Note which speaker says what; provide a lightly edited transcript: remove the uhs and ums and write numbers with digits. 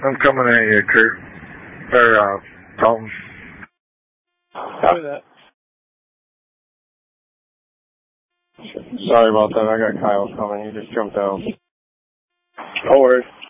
Speaker 1: I'm coming at you, Kurt. Or, Dalton.
Speaker 2: Copy that.
Speaker 3: Sorry about that. I got Kyle coming. He just jumped out.
Speaker 2: No worries.